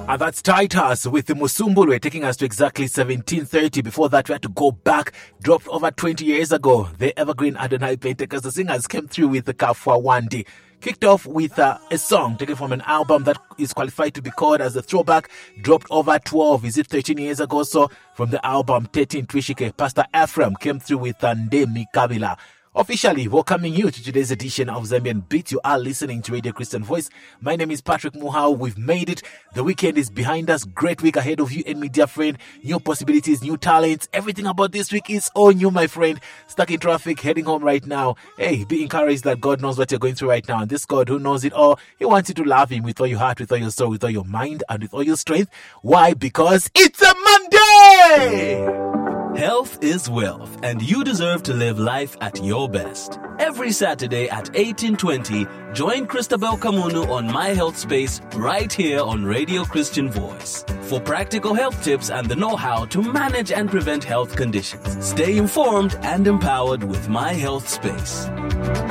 And that's Titus with the Musumbulwe taking us to exactly 1730. Before that, we had to go back, dropped over 20 years ago. The evergreen Adonai Pentecost, the singers came through with the Kafwa Wandi. Kicked off with a song taken from an album that is qualified to be called as a throwback, dropped over 12, is it 13 years ago? So from the album 13 Twishike, Pastor Ephraim came through with Ndemi Kabila. Officially welcoming you to today's edition of Zambian Beat. You are listening to Radio Christian Voice. My name is Patrick Muhau. We've made it. The weekend is behind us. Great week ahead of you and me, dear friend. New possibilities, new talents. Everything about this week is all new, my friend. Stuck in traffic, heading home right now. Hey, be encouraged that God knows what you're going through right now. And this God who knows it all, He wants you to love Him with all your heart, with all your soul, with all your mind, and with all your strength. Why? Because it's a Monday! Health is wealth, and you deserve to live life at your best. Every Saturday at 18:20, join Christabel Kamunu on My Health Space right here on Radio Christian Voice for practical health tips and the know-how to manage and prevent health conditions. Stay informed and empowered with My Health Space.